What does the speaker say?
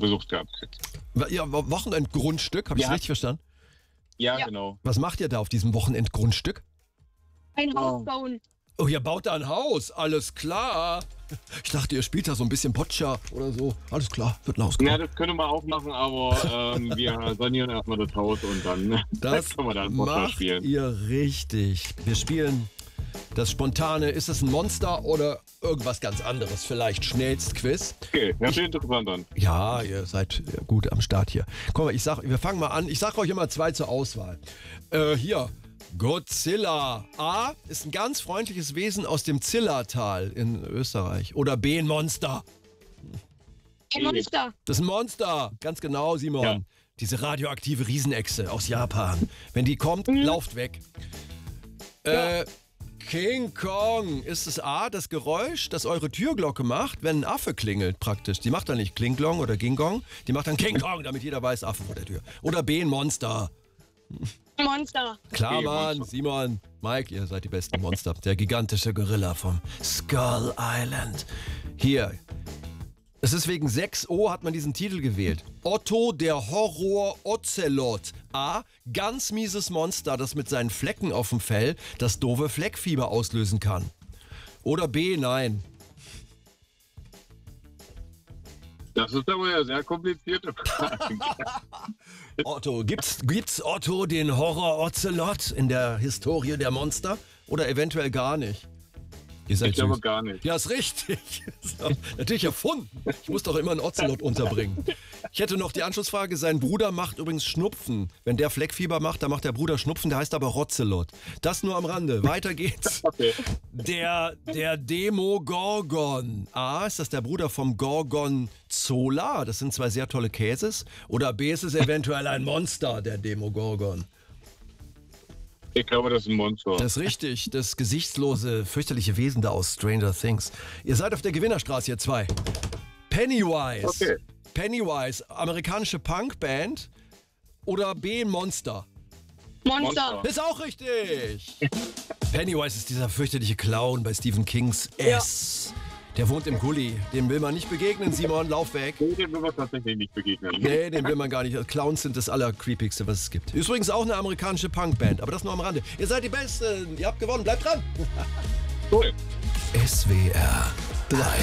besucht gehabt. Ja, Wochenendgrundstück, habe ich richtig verstanden? Ja, Ja. genau. Was macht ihr da auf diesem Wochenendgrundstück? Ein Haus bauen. Oh, ihr baut da ein Haus, alles klar. Ich dachte, ihr spielt da so ein bisschen Boccia oder so. Alles klar, wird ein Haus Ja, gebaut. das können wir auch machen, aber wir sanieren erstmal das Haus und dann Das können wir da ein Boccia macht spielen. ihr richtig. Wir spielen das Spontane, ist es ein Monster oder irgendwas ganz anderes? Vielleicht Schnellstquiz. Okay, hört sich interessant an. Ja, ihr seid gut am Start hier. Komm mal, wir fangen mal an. Ich sage euch immer 2 zur Auswahl. Hier, Godzilla. A ist ein ganz freundliches Wesen aus dem Zillertal in Österreich. Oder B, ein Monster. Ein Monster. Das ist ein Monster. Ganz genau, Simon. Ja. Diese radioaktive Riesenechse aus Japan. Wenn die kommt, lauft weg. King Kong. Ist es A, das Geräusch, das eure Türglocke macht, wenn ein Affe klingelt praktisch? Die macht dann nicht Klinglong oder Ging-Gong. Die macht dann King Kong, damit jeder weiß, Affe vor der Tür. Oder B, ein Monster. Ein Monster. Klar, Okay, Mann. Monster. Simon, Mike, ihr seid die besten Monster. Der gigantische Gorilla vom Skull Island. Hier. Es ist wegen 6O hat man diesen Titel gewählt. Otto der Horror Ocelot. A. Ganz mieses Monster, das mit seinen Flecken auf dem Fell das doofe Fleckfieber auslösen kann. Oder B. Nein. Das ist aber ja sehr komplizierte Frage. Otto, gibt's Otto den Horror Ocelot in der Historie der Monster? Oder eventuell gar nicht? Ihr seid Ich glaube süß. gar nicht. Ja, ist richtig. Ist doch natürlich erfunden. Ich muss doch immer einen Ocelot unterbringen. Ich hätte noch die Anschlussfrage. Sein Bruder macht übrigens Schnupfen. Wenn der Fleckfieber macht, dann macht der Bruder Schnupfen. Der heißt aber Rozelot. Das nur am Rande. Weiter geht's. Okay. Der Demogorgon. A, ist das der Bruder vom Gorgonzola? Das sind 2 sehr tolle Käses. Oder B, ist es eventuell ein Monster, der Demogorgon? Ich glaube, das ist ein Monster. Das ist richtig, das gesichtslose, fürchterliche Wesen da aus Stranger Things. Ihr seid auf der Gewinnerstraße, ihr 2. Pennywise. Okay. Pennywise, amerikanische Punkband oder B, Monster? Monster. Ist auch richtig. Pennywise ist dieser fürchterliche Clown bei Stephen Kings S. Der wohnt im Gully. Dem will man nicht begegnen, Simon, lauf weg. Nee, dem will man tatsächlich nicht begegnen. Nee, dem will man gar nicht. Clowns sind das allercreepigste, was es gibt. Übrigens auch eine amerikanische Punkband, aber das nur am Rande. Ihr seid die Besten, ihr habt gewonnen, bleibt dran. Cool. SWR 3